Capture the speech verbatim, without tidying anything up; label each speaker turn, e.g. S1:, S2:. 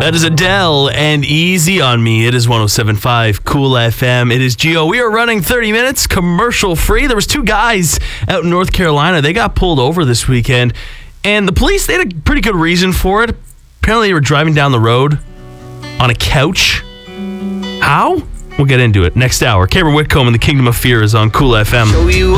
S1: That is Adele and Easy on Me. It is one oh seven point five Cool F M. It is Gio. We are running thirty minutes commercial free. There was two guys out in North Carolina. They got pulled over this weekend, and the police, they had a pretty good reason for it. Apparently they were driving down the road on a couch. How? We'll get into it next hour. Cameron Whitcomb and the Kingdom of Fear is on Cool F M.